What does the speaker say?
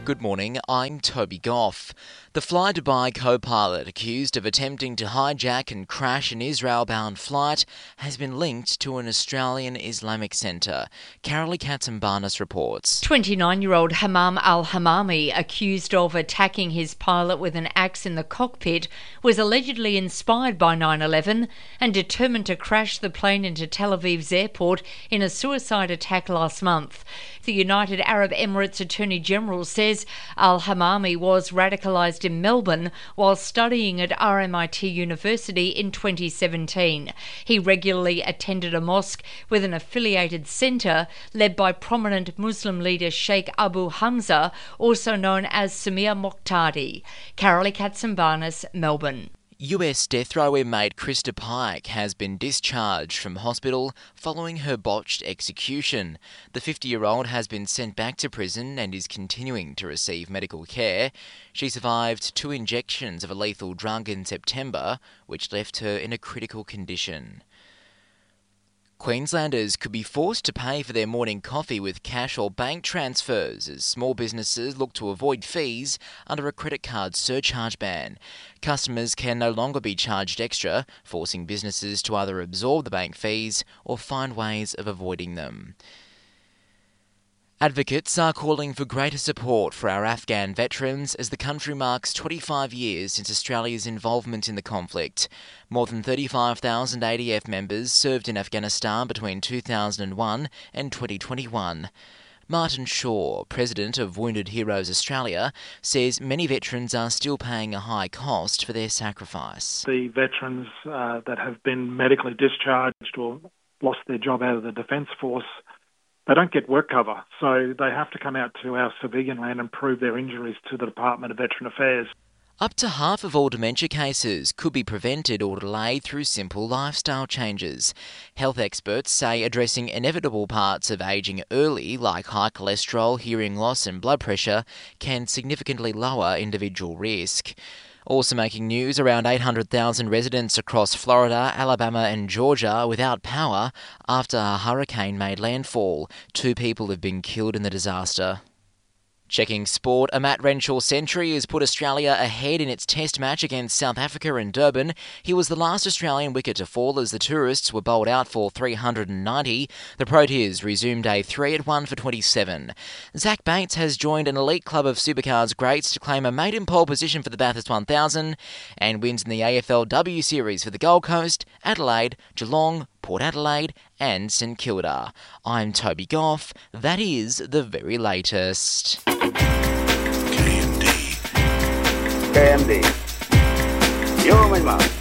Good morning, I'm Toby Goff. The Fly Dubai co-pilot accused of attempting to hijack and crash an Israel-bound flight has been linked to an Australian Islamic centre. Carolee Katsimbarnis reports. 29-year-old Hammam al-Hammami, accused of attacking his pilot with an axe in the cockpit, was allegedly inspired by 9/11 and determined to crash the plane into Tel Aviv's airport in a suicide attack last month. The United Arab Emirates Attorney General says al-Hammami was radicalised in Melbourne while studying at RMIT University in 2017. He regularly attended a mosque with an affiliated centre led by prominent Muslim leader Sheikh Abu Hamza, also known as Samir Mokhtari. Carolee Katsimbarnis, Melbourne. US death row inmate Krista Pike has been discharged from hospital following her botched execution. The 50-year-old has been sent back to prison and is continuing to receive medical care. She survived 2 injections of a lethal drug in September, which left her in a critical condition. Queenslanders could be forced to pay for their morning coffee with cash or bank transfers as small businesses look to avoid fees under a credit card surcharge ban. Customers can no longer be charged extra, forcing businesses to either absorb the bank fees or find ways of avoiding them. Advocates are calling for greater support for our Afghan veterans as the country marks 25 years since Australia's involvement in the conflict. More than 35,000 ADF members served in Afghanistan between 2001 and 2021. Martin Shaw, president of Wounded Heroes Australia, says many veterans are still paying a high cost for their sacrifice. The veterans that have been medically discharged or lost their job out of the Defence Force, they don't get work cover, so they have to come out to our civilian land and prove their injuries to the Department of Veteran Affairs. Up to half of all dementia cases could be prevented or delayed through simple lifestyle changes. Health experts say addressing inevitable parts of ageing early, like high cholesterol, hearing loss and blood pressure, can significantly lower individual risk. Also making news, around 800,000 residents across Florida, Alabama and Georgia without power after a hurricane made landfall. 2 people have been killed in the disaster. Checking sport, a Matt Renshaw century has put Australia ahead in its test match against South Africa in Durban. He was the last Australian wicket to fall as the tourists were bowled out for 390. The Proteas resumed a 3 at 1 for 27. Zach Bates has joined an elite club of supercars greats to claim a maiden pole position for the Bathurst 1000 and wins in the AFLW series for the Gold Coast, Adelaide, Geelong, Port Adelaide and St Kilda. I'm Toby Goff. That is the very latest. KMD. You're my man.